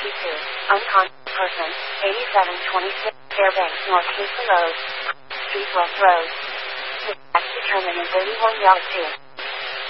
unconscious person, 8726, Fairbanks, North Kingston Road, Street West Road. Dispatch determined in 31 Yard 2.